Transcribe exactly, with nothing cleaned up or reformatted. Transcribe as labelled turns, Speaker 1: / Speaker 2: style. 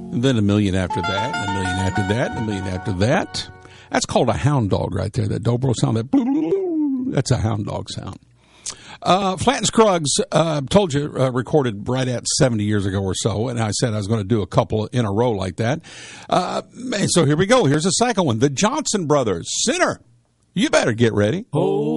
Speaker 1: And then a million after that, and a million after that, and a million after that. That's called a hound dog right there. That dobro sound, that that's a hound dog sound. Uh, Flatt and Scruggs, uh, told you, uh, recorded right at seventy years ago or so, and I said I was going to do a couple in a row like that. Uh, and so here we go. Here's the second one. The Johnson Brothers, Sinner. You better get ready. Oh.